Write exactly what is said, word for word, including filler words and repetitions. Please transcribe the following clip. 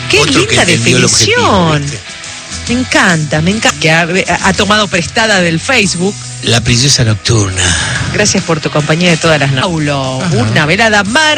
Qué Otro linda que entendió el definición. objetivo, ¿viste? Me encanta, me encanta. Que ha, ha tomado prestada del Facebook. La princesa nocturna. Gracias por tu compañía de todas las noches. Paulo, una velada maravillosa.